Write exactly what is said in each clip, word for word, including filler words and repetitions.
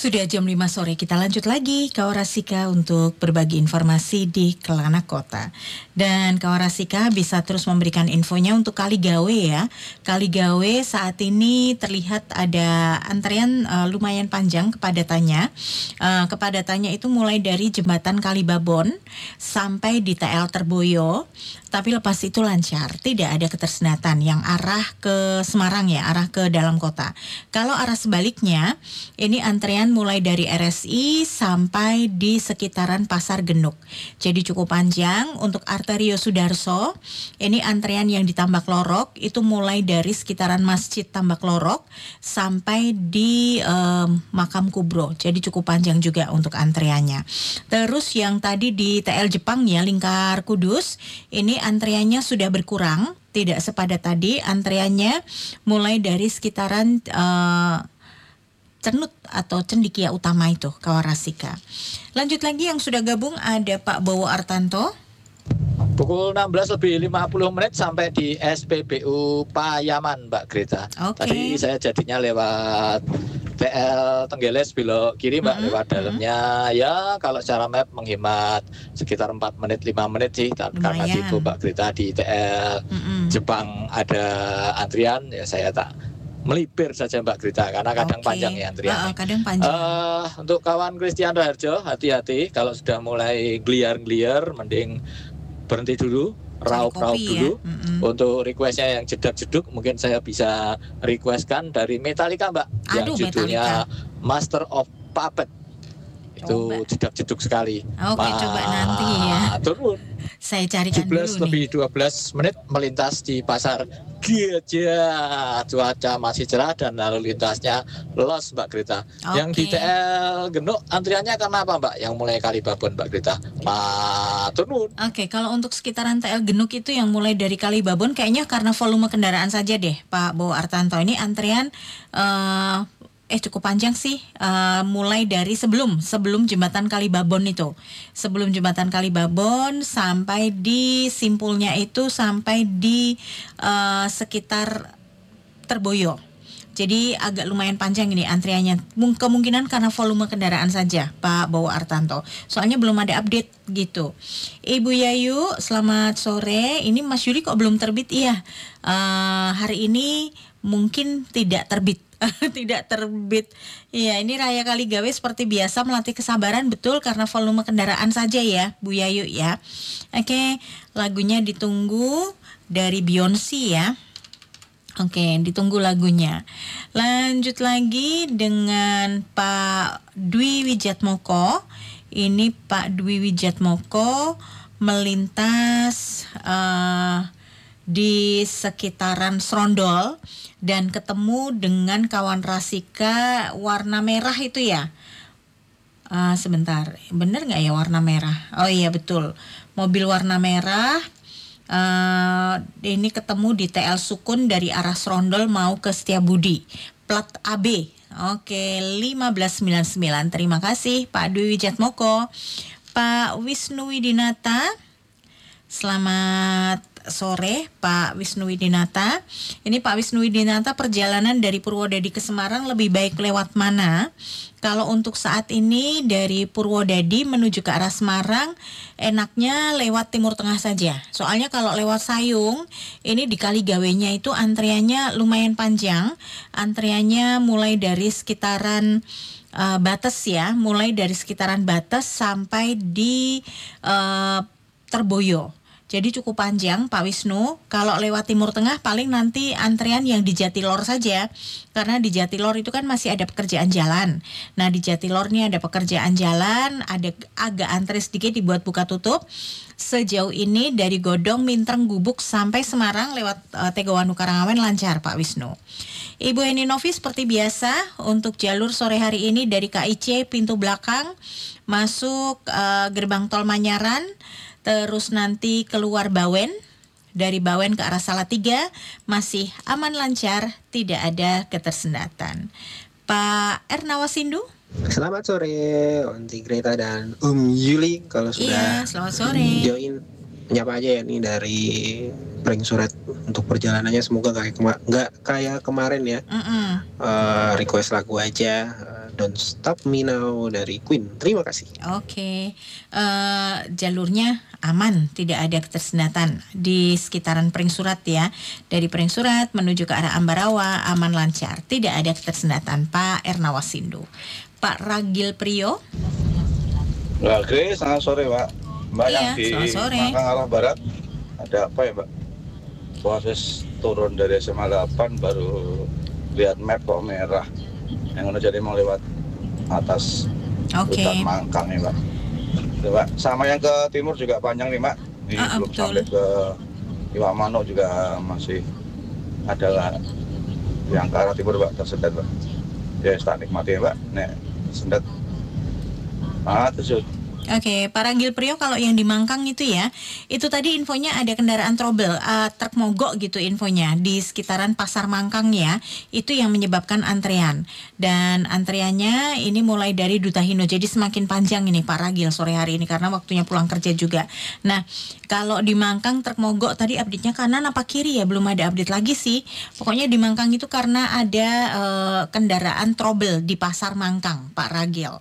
Sudah jam lima sore, kita lanjut lagi Kawarasika untuk berbagi informasi di Kelana Kota. Dan Kawarasika bisa terus memberikan infonya untuk Kaligawe ya. Kaligawe saat ini terlihat ada antrean uh, lumayan panjang kepadatannya. Uh, kepadatannya itu mulai dari jembatan Kalibabon sampai di T L Terboyo. Tapi lepas itu lancar, tidak ada ketersendatan yang arah ke Semarang ya, arah ke dalam kota. Kalau arah sebaliknya, ini antrean mulai dari R S I sampai di sekitaran Pasar Genuk. Jadi cukup panjang. Untuk Arterio Sudarso, ini antrean yang di Tambak Lorok, itu mulai dari sekitaran Masjid Tambak Lorok sampai di um, Makam Kubro. Jadi cukup panjang juga untuk antreannya. Terus yang tadi di T L Jepang ya, Lingkar Kudus, ini antreannya sudah berkurang, tidak sepadat tadi. Antreannya mulai dari sekitaran uh, Cenut atau Cendikia Utama itu, Kawarasika. Lanjut lagi yang sudah gabung ada Pak Bowo Artanto. Pukul enam belas lebih lima puluh menit sampai di S P B U Payaman, Mbak Greta. Okay. Tadi saya jadinya lewat T L Tenggeles belok kiri, Mbak, mm-hmm. lewat dalamnya. Ya kalau secara map menghemat sekitar empat menit lima menit sih. Lumayan. Karena itu Mbak Greta di T L mm-hmm. Jepang ada antrian, ya saya tak melipir saja Mbak Grita karena kadang okay. panjang ya antrian. Uh, kadang panjang. Uh, untuk kawan Christian Raharjo, hati-hati kalau sudah mulai gliar-gliar, mending berhenti dulu, raup-raup dulu. Ya? Mm-hmm. Untuk requestnya yang jedak-jeduk, mungkin saya bisa requestkan dari Metallica, Mbak. Aduh, yang judulnya Metallica. Master of Puppet. Itu jedak-jeduk sekali. Oke, okay, coba nanti ya. Turun. Saya carikan dulu nih. lebih dua belas menit melintas di Pasar Gajah. Cuaca masih cerah dan lalu lintasnya los, Mbak Greta. Okay. Yang di T L Genuk antriannya karena apa, Mbak? Yang mulai Kalibabon, Mbak Greta. Matur nuwun. Oke, okay, kalau untuk sekitaran T L Genuk itu yang mulai dari Kalibabon kayaknya karena volume kendaraan saja deh, Pak Bowo Artanto. Ini antrian uh, Eh cukup panjang sih, uh, mulai dari sebelum sebelum jembatan Kalibabon itu, sebelum jembatan Kalibabon sampai di simpulnya itu sampai di uh, sekitar Terboyo. Jadi agak lumayan panjang ini antriannya. Kemungkinan karena volume kendaraan saja, Pak Bowo Artanto. Soalnya belum ada update gitu. Ibu Yayu, selamat sore. Ini Mas Yuli kok belum terbit? Iya, uh, hari ini mungkin tidak terbit. Tidak terbit. Iya, ini Raya Kaligawe seperti biasa melatih kesabaran, betul, karena volume kendaraan saja ya, Bu Yayu ya. Oke, lagunya ditunggu dari Beyonce ya. Oke, ditunggu lagunya. Lanjut lagi dengan Pak Dwi Wijatmoko. Ini Pak Dwi Wijatmoko melintas uh, di sekitaran Srondol dan ketemu dengan kawan Rasika warna merah itu ya. Uh, sebentar, bener nggak ya warna merah? Oh iya betul, mobil warna merah. Uh, ini ketemu di T L Sukun dari arah Srondol mau ke Setiabudi, plat A B. Oke, lima belas sembilan puluh sembilan. Terima kasih Pak Dwi Wijatmoko. Pak Wisnu Widinata, selamat sore Pak Wisnu Widinata. Ini Pak Wisnu Widinata, perjalanan dari Purwodadi ke Semarang lebih baik lewat mana? Kalau untuk saat ini dari Purwodadi menuju ke arah Semarang enaknya lewat Timur Tengah saja. Soalnya kalau lewat Sayung ini di Kaligawenya itu antriannya lumayan panjang. Antriannya mulai dari sekitaran uh, Bates ya, mulai dari sekitaran Bates sampai di uh, Terboyo. Jadi cukup panjang Pak Wisnu. Kalau lewat Timur Tengah paling nanti antrian yang di Jatilor saja. Karena di Jatilor itu kan masih ada pekerjaan jalan. Nah di Jatilor nih ada pekerjaan jalan, ada agak antri sedikit dibuat buka tutup. Sejauh ini dari Godong, Mintreng, Gubuk sampai Semarang lewat uh, Tegawanu Karangawen lancar Pak Wisnu. Ibu Eni Novi seperti biasa untuk jalur sore hari ini dari K I C pintu belakang masuk uh, gerbang tol Manyaran. Terus nanti keluar Bawen, dari Bawen ke arah Salatiga masih aman lancar, tidak ada ketersendatan. Pak Ernawasindu. Selamat sore Onti Greta dan Um Yuli, kalau sudah iya, selamat sore. Join menyapa aja ya nih dari Pring Surat untuk perjalanannya, semoga kayak kema- nggak kayak kemarin ya. Uh, request lagu aja uh, Don't Stop Me Now dari Queen. Terima kasih. Oke, uh, jalurnya aman, tidak ada ketersendatan di sekitaran Pring Surat ya. Dari Pring Surat menuju ke arah Ambarawa aman lancar, tidak ada ketersendatan. Pak Ernawasindo. Pak Ragil Priyo. Oke, selamat sore Pak. Mbak Iya, yang di selamat sore. Mangkang arah barat ada apa ya Mbak? Proses turun dari S M A delapan baru lihat map kok merah. Yang udah jadi mau lewat atas Oke. hutan Mangkang nih Mbak. Tuh, Mbak. Sama yang ke timur juga panjang nih Mbak. Ini Ah, ah, belum betul. sampai ke Iwamano juga masih ada lah. Yang ke arah timur Mbak tersendat Mbak. Ya tak nikmati ya Mbak. Nek sendat. Ah terus. Oke, Pak Ragil Priyo, kalau yang di Mangkang itu ya, itu tadi infonya ada kendaraan trouble, uh, truk mogok gitu infonya di sekitaran Pasar Mangkang ya, itu yang menyebabkan antrean. Dan antreannya ini mulai dari Duta Hino, jadi semakin panjang ini Pak Ragil sore hari ini karena waktunya pulang kerja juga. Nah, kalau di Mangkang truk mogok tadi update-nya kanan apa kiri ya, belum ada update lagi sih. Pokoknya di Mangkang itu karena ada uh, kendaraan trouble di Pasar Mangkang, Pak Ragil.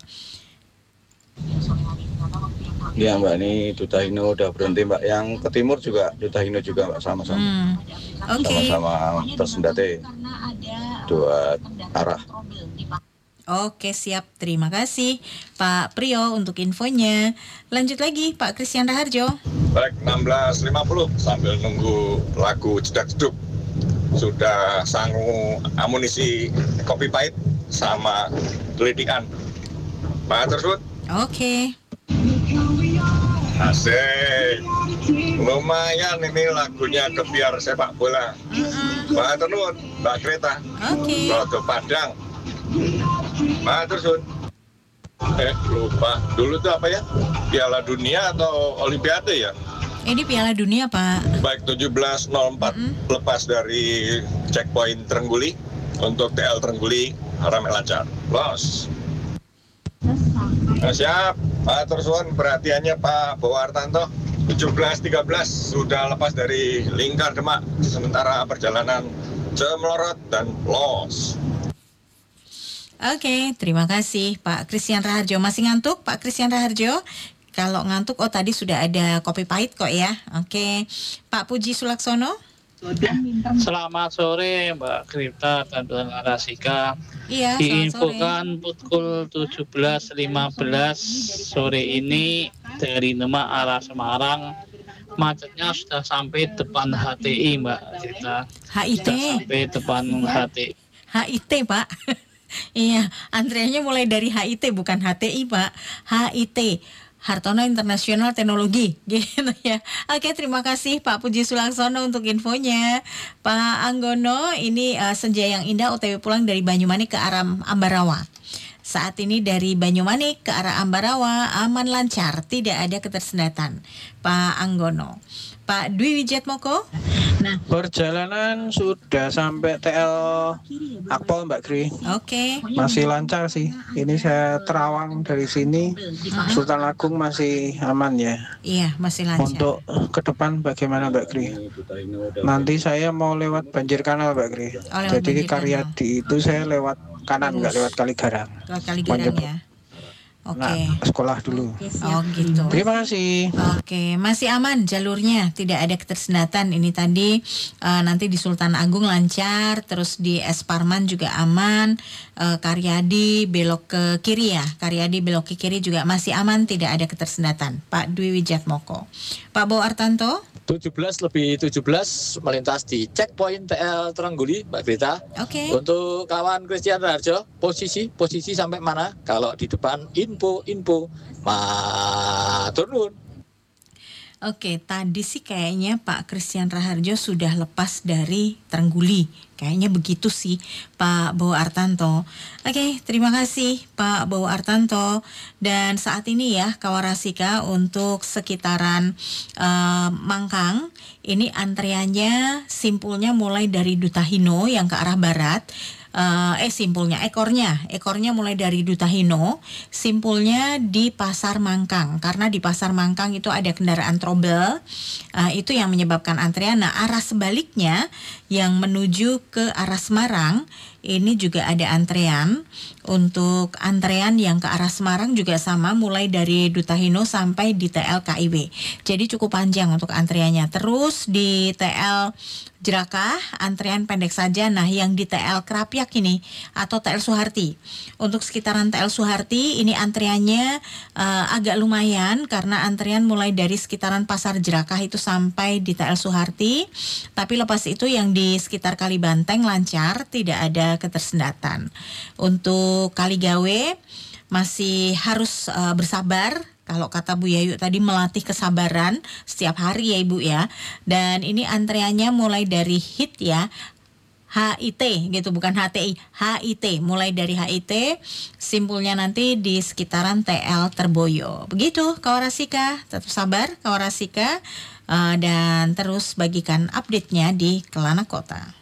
Iya Mbak, ini Duta Hino udah berhenti Mbak. Yang ke timur juga Duta Hino juga Mbak, sama-sama. Hmm. Oke. Sama-sama tersendatnya dua arah. Oke, siap. Terima kasih Pak Priyo untuk infonya. Lanjut lagi Pak Christian Raharjo. Baik, enam belas lima puluh sambil nunggu lagu jedak-jeduk. Sudah sanggup amunisi kopi pahit sama gelidikan. Pak tersebut. Oke. Asik. Lumayan ini lagunya kebiar sepak bola. Pak Tenun, Mbak Greta. Oke. Rodo Padang. Pak tersebut. Eh, lupa. Dulu tuh apa ya? Piala Dunia atau Olimpiade ya? Ini Piala Dunia, Pak. Baik, tujuh belas nol empat mm-hmm. lepas dari checkpoint Trengguli untuk T L Trengguli ramai lancar. Los. Nah, siap. Pak Tersuan, perhatiannya Pak Bowo Artanto. tujuh belas tiga belas sudah lepas dari Lingkar Demak. Sementara perjalanan Cemelorot dan Los. Oke, terima kasih Pak Christian Raharjo. Masih ngantuk Pak Christian Raharjo? Kalau ngantuk, oh tadi sudah ada kopi pahit kok ya. Oke, Pak Puji Sulaksono. Selamat sore Mbak Grita dan Rasika. Iya, diinfokan pukul tujuh belas lima belas sore ini dari Demak arah Semarang macetnya sudah sampai depan H T I Mbak Grita. H I T. Sudah sampai depan H T I. H I T Pak. Iya, antriannya mulai dari H I T bukan H T I Pak. H I T. Hartono International Teknologi gitu ya. Oke, terima kasih Pak Puji Sulaksono untuk infonya. Pak Anggono, ini uh, senja yang indah O T W pulang dari Banyumanik ke arah Ambarawa. Saat ini dari Banyumanik ke arah Ambarawa aman lancar, tidak ada ketersendatan. Pak Anggono. Pak Dwi Wijatmoko. Nah, perjalanan sudah sampai T L Akpol Mbak Gri. Oke. Masih lancar sih. Ini saya terawang dari sini. Uh-huh. Sultan Agung masih aman ya. Iya, masih lancar. Untuk ke depan bagaimana Mbak Gri? Nanti saya mau lewat Banjir Kanal Mbak Gri. Oh, jadi Karyadi itu saya lewat kanan, nggak lewat Kaligarang. Lewat Kaligarang ya. Oke. Okay. Nah, sekolah dulu. Oh gitu. Terima kasih. Oke, masih aman jalurnya, tidak ada ketersendatan. Ini tadi uh, nanti di Sultan Agung lancar, terus di Es Parman juga aman. Uh, Karyadi belok ke kiri ya, Karyadi belok ke kiri juga masih aman, tidak ada ketersendatan. Pak Dwi Wijatmoko. Pak Bowo Artanto. tujuh belas lebih tujuh belas melintas di checkpoint T L Trengguli, Mbak Grita. Oke. Okay. Untuk kawan Christian Raharjo, posisi posisi sampai mana? Kalau di depan info info matur nuwun. Oke, tadi sih kayaknya Pak Christian Raharjo sudah lepas dari Trengguli. Kayaknya begitu sih Pak Bowo Artanto. Oke, terima kasih Pak Bowo Artanto. Dan saat ini ya Kawarasika untuk sekitaran uh, Mangkang, ini antreannya simpulnya mulai dari Duta Hino yang ke arah barat. Uh, eh simpulnya ekornya ekornya mulai dari Duta Hino, simpulnya di Pasar Mangkang karena di Pasar Mangkang itu ada kendaraan trouble, uh, itu yang menyebabkan antrean. Nah, arah sebaliknya yang menuju ke arah Semarang ini juga ada antrean. Untuk antrean yang ke arah Semarang juga sama, mulai dari Duta Hino sampai di T L K I W. Jadi cukup panjang untuk antreannya. Terus di T L Jerakah antrean pendek saja. Nah, yang di T L Krapyak ini atau T L Suharti, untuk sekitaran T L Suharti ini antreannya uh, agak lumayan karena antrean mulai dari sekitaran Pasar Jerakah itu sampai di T L Suharti. Tapi lepas itu yang di sekitar Kalibanteng lancar, tidak ada ketersendatan. Untuk Kaligawe masih harus uh, bersabar. Kalau kata Bu Yayu tadi, melatih kesabaran setiap hari ya Ibu ya. Dan ini antreannya mulai dari hit ya, H I T gitu, bukan H T I, H I T. Mulai dari H I T, simpulnya nanti di sekitaran T L Terboyo. Begitu Kawarasika, tetap sabar Kawarasika, uh, dan terus bagikan update-nya di Kelana Kota.